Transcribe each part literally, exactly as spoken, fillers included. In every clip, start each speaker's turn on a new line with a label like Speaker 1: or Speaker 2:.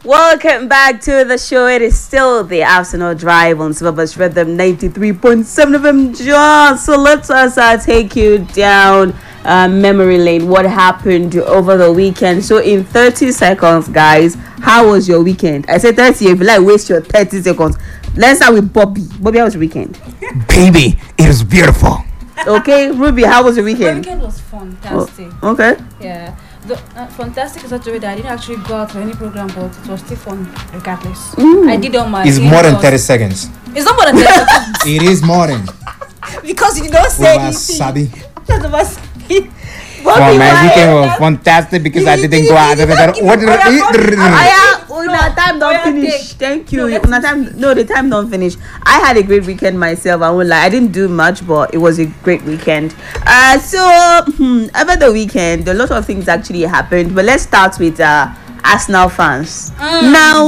Speaker 1: Welcome back to the show. It is still the Arsenal Drive on Silverbus Rhythm ninety-three point seven of them. John. So let us uh, take you down uh, memory lane. What happened over the weekend? So in thirty seconds, guys, how was your weekend? I said thirty. If you like, waste your thirty seconds. Let's start with Bobby. Bobby, how was your weekend?
Speaker 2: Baby, it was beautiful.
Speaker 1: Okay, Ruby, how was your weekend?
Speaker 3: My weekend was fantastic.
Speaker 1: Oh, okay.
Speaker 3: Yeah. The, uh, fantastic is such a way that I didn't actually go out to any program, but it was still fun regardless.
Speaker 1: Mm.
Speaker 3: I did all my.
Speaker 2: It's more than thirty seconds.
Speaker 3: It's not more than thirty seconds.
Speaker 2: It is more than.
Speaker 3: Because you don't say
Speaker 2: Over
Speaker 3: anything.
Speaker 2: Sabi.
Speaker 3: That's about Sabi.
Speaker 2: Well, my weekend was fantastic because I didn't go out. What did I eat?
Speaker 1: I una time don't
Speaker 3: Oya,
Speaker 1: finish.
Speaker 3: take.
Speaker 1: Thank you.
Speaker 3: No, let
Speaker 1: Una
Speaker 3: me
Speaker 1: time no the time don't finish. I had a great weekend myself. I won't lie. I didn't do much, but it was a great weekend. Uh so hmm, over the weekend a lot of things actually happened. But let's start with uh Arsenal fans.
Speaker 3: Mm.
Speaker 1: Now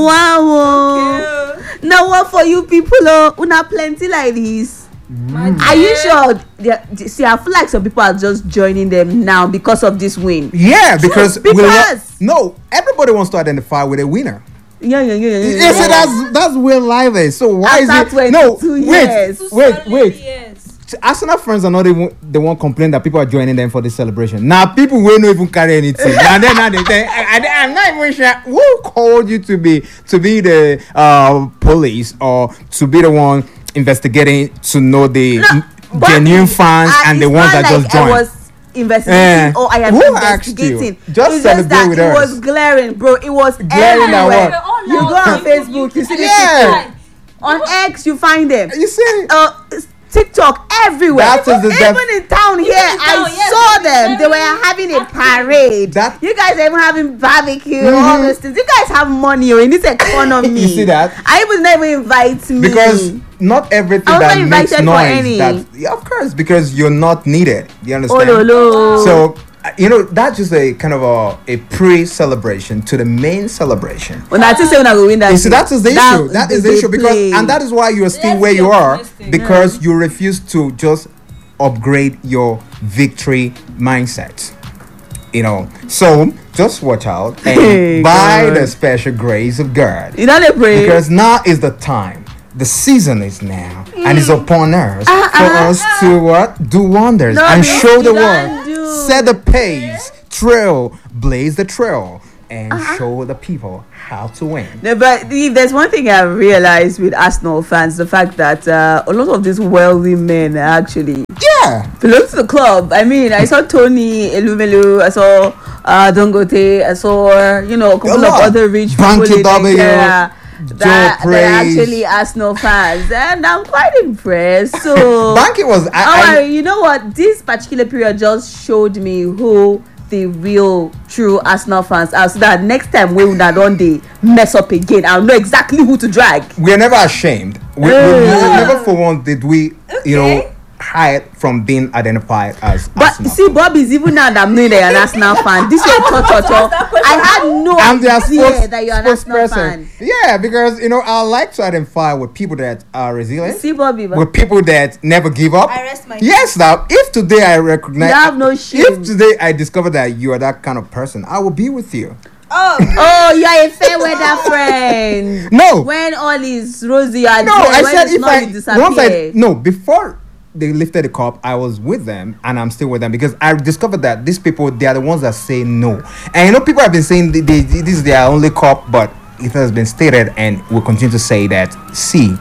Speaker 1: wow. Now what for you people oh una plenty like this.
Speaker 3: Mm.
Speaker 1: Are you sure? They- See, I feel like some people are just joining them now because of this win.
Speaker 2: Yeah, because we
Speaker 1: because-
Speaker 2: lo- no, everybody wants to identify with a winner.
Speaker 1: Yeah, yeah, yeah, yeah. yeah.
Speaker 2: Yes, so that's that's Will Lively. So why
Speaker 1: After
Speaker 2: is it no?
Speaker 1: twenty-two
Speaker 2: Wait,
Speaker 1: years.
Speaker 2: wait, wait.
Speaker 3: Yes.
Speaker 2: Arsenal friends are not even the one complaining that people are joining them for this celebration. Now people will not even carry anything. And then now they say, I, I, I'm not even sure who called you to be to be the uh, police or to be the one investigating to know the
Speaker 1: No, but
Speaker 2: genuine fans
Speaker 1: I-
Speaker 2: and the
Speaker 1: it's
Speaker 2: ones
Speaker 1: not
Speaker 2: that
Speaker 1: like
Speaker 2: just joined.
Speaker 1: I was investigating
Speaker 2: Eh,
Speaker 1: or I am
Speaker 2: who asked you?
Speaker 1: investigating.
Speaker 2: Just
Speaker 1: It's
Speaker 2: celebrate
Speaker 1: that
Speaker 2: with
Speaker 1: it
Speaker 2: us.
Speaker 1: was glaring, bro. It was
Speaker 2: Glaring at
Speaker 1: everywhere.
Speaker 2: what?
Speaker 1: You go on Facebook, you see the
Speaker 2: Yeah.
Speaker 1: picture. On X, you find them.
Speaker 2: You see?
Speaker 1: Uh, TikTok everywhere.
Speaker 2: That is the
Speaker 1: even
Speaker 2: def-
Speaker 1: in town here,
Speaker 3: in
Speaker 1: I
Speaker 3: town, yes,
Speaker 1: saw
Speaker 3: it's
Speaker 1: them. They
Speaker 3: very
Speaker 1: were having a
Speaker 3: active.
Speaker 1: parade.
Speaker 2: That-
Speaker 1: you guys are even having barbecue,
Speaker 2: Mhm.
Speaker 1: all those things. You guys have money oh, in this economy.
Speaker 2: You see that?
Speaker 1: I even never invite me
Speaker 2: Because not everything
Speaker 1: I was
Speaker 2: that
Speaker 1: not
Speaker 2: makes
Speaker 1: invited for
Speaker 2: noise
Speaker 1: any.
Speaker 2: that yeah, of course, because you're not needed. You
Speaker 1: Oh,
Speaker 2: understand?
Speaker 1: lo, lo.
Speaker 2: So uh, you know that's just a kind of a, a pre-celebration to the main celebration.
Speaker 1: When I say when I go win that,
Speaker 2: You see, that is the
Speaker 1: that
Speaker 2: issue. That is
Speaker 1: they
Speaker 2: the issue because,
Speaker 1: play.
Speaker 2: and that is why you are still
Speaker 3: Let's
Speaker 2: where
Speaker 3: be
Speaker 2: you are
Speaker 3: optimistic.
Speaker 2: because you refuse to just upgrade your victory mindset. You know, so just watch out and
Speaker 1: Hey,
Speaker 2: by
Speaker 1: God.
Speaker 2: the special grace of God,
Speaker 1: You know they pray.
Speaker 2: because now is the time. The season is now, and it's upon us
Speaker 1: Ah,
Speaker 2: for
Speaker 1: ah,
Speaker 2: us to what do wonders
Speaker 1: No,
Speaker 2: and
Speaker 1: this
Speaker 2: show the
Speaker 1: you don't
Speaker 2: world,
Speaker 1: do.
Speaker 2: set the pace, trail, blaze the trail, and
Speaker 1: Uh-huh.
Speaker 2: show the people how to win.
Speaker 1: No, but if there's one thing I've realized with Arsenal fans, the fact that uh, a lot of these wealthy men are actually
Speaker 2: Yeah.
Speaker 1: belong to the club. I mean, I saw Tony Elumelu, I saw uh, Dongote, I saw you know a couple of
Speaker 2: lot.
Speaker 1: other rich
Speaker 2: Banky
Speaker 1: people in
Speaker 2: W,
Speaker 1: Nigeria that, that are
Speaker 2: Praise.
Speaker 1: actually Arsenal fans, and I'm quite impressed. So,
Speaker 2: Banky was.
Speaker 1: oh,
Speaker 2: I, I,
Speaker 1: you know what? This particular period just showed me who the real true Arsenal fans are, so that next time we will not on the mess up again, I'll know exactly who to drag.
Speaker 2: we are never ashamed. We, we, we never for one did we, you know, hide from being identified as
Speaker 1: But
Speaker 2: Arsenal.
Speaker 1: see, Bob is even now that I'm knowing that you're an Arsenal fan. This is your cho I had no
Speaker 2: I'm their
Speaker 1: idea
Speaker 2: spokes,
Speaker 1: that you're an Arsenal fan.
Speaker 2: Yeah, because you know I like to identify with people that are resilient,
Speaker 1: See, Bobby, but
Speaker 2: with people that never give up.
Speaker 3: I rest my
Speaker 2: Yes, now if today I recognize,
Speaker 1: You have no shame.
Speaker 2: if today I discover that you are that kind of person, I will be with you.
Speaker 3: Oh,
Speaker 1: oh, you are a fair weather friend.
Speaker 2: No,
Speaker 1: When all is rosy, you are
Speaker 2: no,
Speaker 1: there.
Speaker 2: I
Speaker 1: When
Speaker 2: said
Speaker 1: it's
Speaker 2: if
Speaker 1: not,
Speaker 2: I
Speaker 1: you disappear.
Speaker 2: once I no before they lifted the cup, I was with them and I'm still with them because I discovered that these people they are the ones that say no. And you know, people have been saying they, they, this is their only cup, but it has been stated and will continue to say that. See,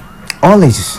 Speaker 2: all is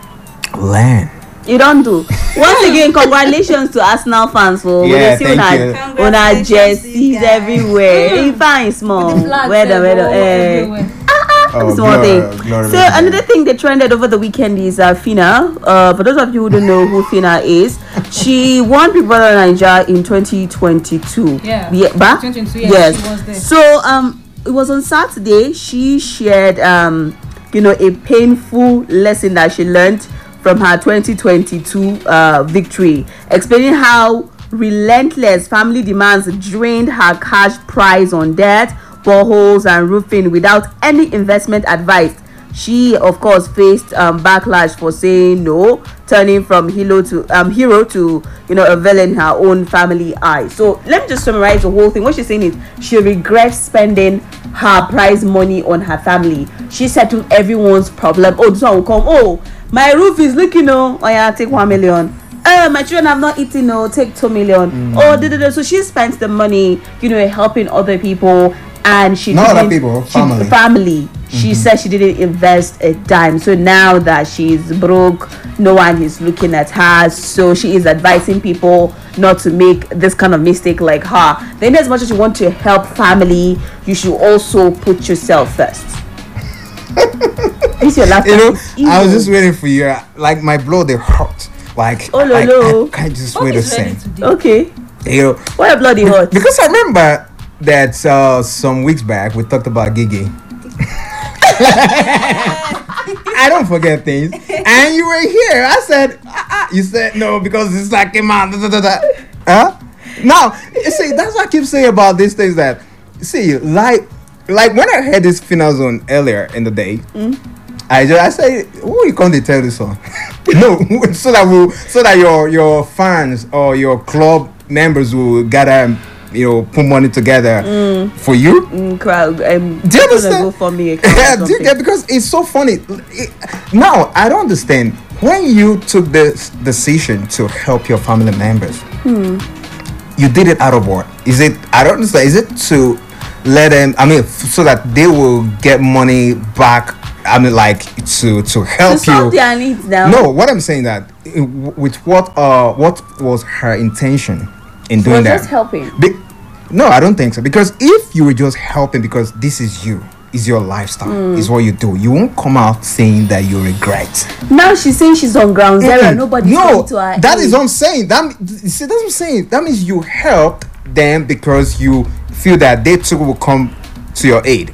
Speaker 2: land.
Speaker 1: You don't do. Once again, congratulations to Arsenal fans for
Speaker 2: Yeah,
Speaker 1: see
Speaker 2: thank
Speaker 1: una,
Speaker 2: you.
Speaker 1: una
Speaker 3: Congratulations,
Speaker 1: jerseys
Speaker 3: guys.
Speaker 1: everywhere. You fine small.
Speaker 3: the flags
Speaker 1: Weather,
Speaker 3: there,
Speaker 1: weather,
Speaker 3: all
Speaker 1: eh.
Speaker 3: everywhere.
Speaker 2: Oh,
Speaker 1: Small
Speaker 2: glory,
Speaker 1: thing.
Speaker 2: glory
Speaker 1: So
Speaker 2: be to
Speaker 1: another
Speaker 2: God.
Speaker 1: thing that trended over the weekend is uh, Fina. Uh, for those of you who don't know who Fina is, she won Big Brother Nigeria in twenty twenty-two.
Speaker 3: Yeah.
Speaker 1: ba?
Speaker 3: twenty twenty-two, yes,
Speaker 1: Yes.
Speaker 3: she was there.
Speaker 1: So um, it was on Saturday. She shared um, you know, a painful lesson that she learned from her twenty twenty-two uh victory, explaining how relentless family demands drained her cash prize on debt, boreholes and roofing without any investment advice. She of course faced um, backlash for saying no, turning from hero to um hero to you know a villain in her own family eyes. So let me just summarize the whole thing. What she's saying is she regrets spending her prize money on her family. She settled everyone's problem. Oh, this one will come. Oh, my roof is leaking. Oh, oh yeah, take one million. Oh, my children have not eaten. Oh, take two million. Mm. Oh, da, da, da. So she spent the money, you know, helping other people, and she
Speaker 2: not
Speaker 1: didn't,
Speaker 2: other people,
Speaker 1: she,
Speaker 2: family.
Speaker 1: Family. She mm-hmm. said she didn't invest a dime. So now that she's broke, no one is looking at her. So she is advising people not to make this kind of mistake like her. Then, as much as you want to help family, you should also put yourself first. It's your last.
Speaker 2: You know, I was just waiting for you. Like my blood, they hurt. Like
Speaker 1: oh no,
Speaker 2: I,
Speaker 1: no.
Speaker 2: I, I can't just wait a second.
Speaker 1: Okay.
Speaker 2: You know,
Speaker 1: why your bloody hurt?
Speaker 2: Because I remember that uh, some weeks back we talked about Gigi. I don't forget things. And you were here. I said, ah, ah. You said no because it's like a man. Da, da, da, da. Huh? Now, you see, that's what I keep saying about these things. That see, like, like when I heard this Final Zone earlier in the day, mm. I just I say, who you come to tell this song? No, so that we, so that your your fans or your club members will gather. You know, put money together mm. for you.
Speaker 1: Mm, crowd. Um,
Speaker 2: do you understand?
Speaker 1: Go for me
Speaker 2: yeah, do you get, because it's so funny. It, now I don't understand when you took this decision to help your family members. Hmm. You did it out of what? Is it? I don't understand. Is it to let them? I mean, f- so that they will get money back. I mean, like to to help
Speaker 1: to solve
Speaker 2: you.
Speaker 1: Their needs now.
Speaker 2: No, what I'm saying that with what uh what was her intention? In doing
Speaker 1: was
Speaker 2: that,
Speaker 1: just helping.
Speaker 2: Be- no, I don't think so. Because if you were just helping because this is you, is your lifestyle, mm. is what you do, you won't come out saying that you regret.
Speaker 1: Now she's saying she's on ground zero. Mm-hmm. Nobody's
Speaker 2: no,
Speaker 1: coming to her.
Speaker 2: That aid. Is what I'm saying. That see, that's what I'm saying. That means you helped them because you feel that they too will come to your aid.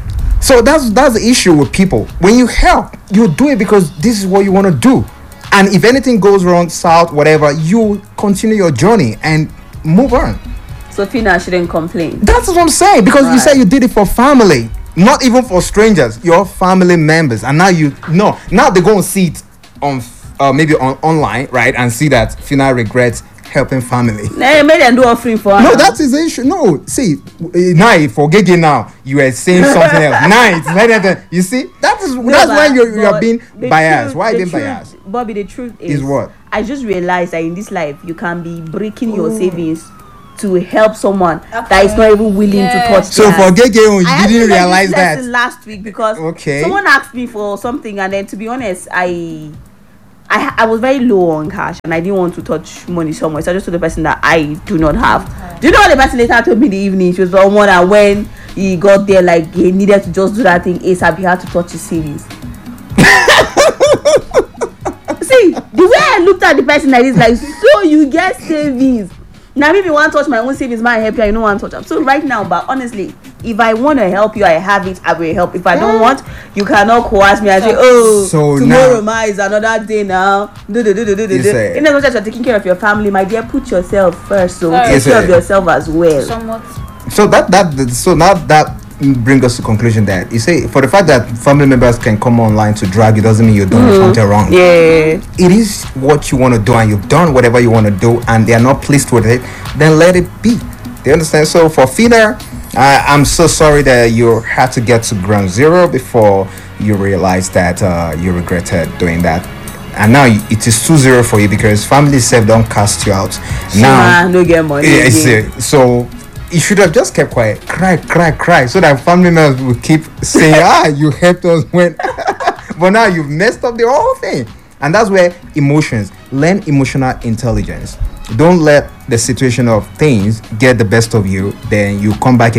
Speaker 2: So that's that's the issue with people. When you help, you do it because this is what you want to do. And if anything goes wrong, south, whatever, you continue your journey and move on.
Speaker 1: So Fina shouldn't complain.
Speaker 2: That's what I'm saying. Because right. You said you did it for family, not even for strangers, your family members. And now you no, now they're going to see it on uh, maybe on online, right? And see that Fina regrets helping family.
Speaker 1: Nah, made them do offering for her.
Speaker 2: No, that is the issue. No, see, now for Gigi now, you are saying something else. Now it's better. You see, that is no, that's why you you are being biased.
Speaker 1: Truth,
Speaker 2: why are you being
Speaker 1: truth,
Speaker 2: biased?
Speaker 1: Bobby, the truth is,
Speaker 2: is what?
Speaker 1: I just realized that in this life you can be breaking your savings to help someone okay. that is not even willing yeah. to touch.
Speaker 2: So for Gigi, you
Speaker 1: I
Speaker 2: didn't realize that
Speaker 1: last week because
Speaker 2: okay.
Speaker 1: someone asked me for something, and then to be honest, I. I, I was very low on cash and I didn't want to touch money so much. So I just told the person that I do not have. Okay. Do you know what the person later told me in the evening? She was the one that when he got there, like he needed to just do that thing ASAP, he had to touch his savings. See, the way I looked at the person like this, like, so you get savings. Now maybe want to touch my own savings, might help you, I don't want to touch them. So right now, but honestly, if I want to help you, I have it, I will help. If I don't want, you cannot coerce me and say, oh,
Speaker 2: so
Speaker 1: tomorrow ma is another day now. Do, do, do, do, do, do. In as much as you're taking care of your family, my dear, put yourself first. So Sorry. take care of yourself as well.
Speaker 3: Somewhat.
Speaker 2: So that that so now that brings us to conclusion that you say for the fact that family members can come online to drag you doesn't mean you're doing mm-hmm. something wrong.
Speaker 1: Yeah,
Speaker 2: it is what you want to do, and you've done whatever you want to do, and they are not pleased with it. Then let it be. Do you understand? So for Fina, uh, I'm so sorry that you had to get to ground zero before you realized that uh, you regretted doing that. And now it is two zero for you because family self don't cast you out.
Speaker 1: Sure, now no get money.
Speaker 2: Yeah, so you should have just kept quiet, cry, cry, cry, so that family members will keep saying, "Ah, you helped us when." But now you've messed up the whole thing, and that's where emotions. Learn emotional intelligence. Don't let the situation of things get the best of you. Then you come back